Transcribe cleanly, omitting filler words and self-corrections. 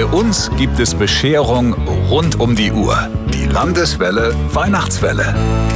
uns gibt es Bescherung rund um die Uhr. Die Landeswelle Weihnachtswelle.